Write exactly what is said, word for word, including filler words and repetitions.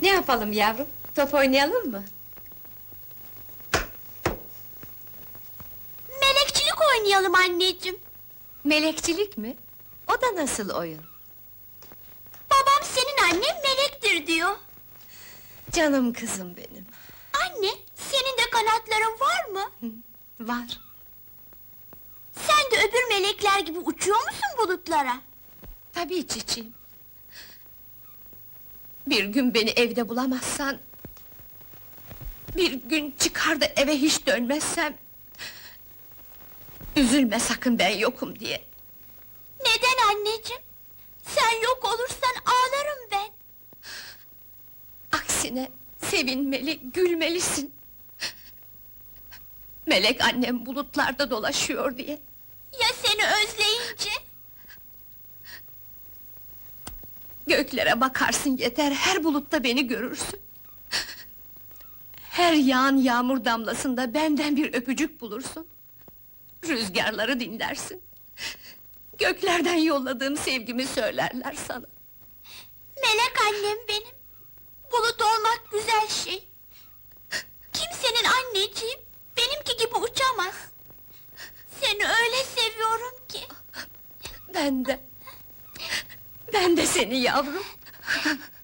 Ne yapalım yavrum? Top oynayalım mı? Melekçilik oynayalım anneciğim. Melekçilik mi? O da nasıl oyun? Babam senin annen melektir diyor. Canım kızım benim. Anne, senin de kanatların var mı? Var. Sen de öbür melekler gibi uçuyor musun bulutlara? Tabii çiçeğim. Bir gün beni evde bulamazsan... ...bir gün çıkar da eve hiç dönmezsem... ...üzülme sakın ben yokum diye. Neden anneciğim? Sen yok olursan ağlarım ben. Aksine sevinmeli, gülmelisin. Melek annem bulutlarda dolaşıyor diye. Ya seni özleyince? Göklere bakarsın yeter, her bulutta beni görürsün. Her yağan yağmur damlasında benden bir öpücük bulursun. Rüzgarları dinlersin. Göklerden yolladığım sevgimi söylerler sana. Melek annem benim. Bulut olmak güzel şey. Kimsenin anneciğim benimki gibi uçamaz. Seni öyle seviyorum ki. Ben de... Ben de seni yavrum.